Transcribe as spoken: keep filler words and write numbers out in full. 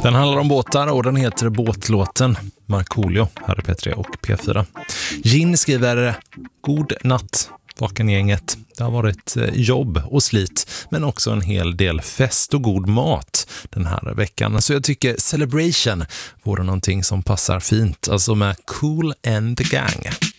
Den handlar om båtar och den heter Båtlåten. Markoolio, här är P tre och P fyra. Gin skriver: God natt, vakengänget. Det har varit jobb och slit, men också en hel del fest och god mat den här veckan. Så jag tycker Celebration vore någonting som passar fint. Alltså med Kool and the Gang.